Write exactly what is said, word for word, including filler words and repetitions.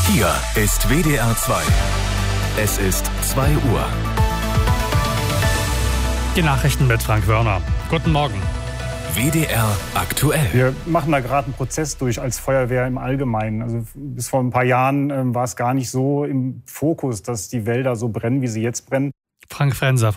Hier ist W D R zwei. Es ist zwei Uhr. Die Nachrichten mit Frank Wörner. Guten Morgen. W D R aktuell. Wir machen da gerade einen Prozess durch als Feuerwehr im Allgemeinen. Also bis vor ein paar Jahren ähm, war es gar nicht so im Fokus, dass die Wälder so brennen, wie sie jetzt brennen. Frank Frenzer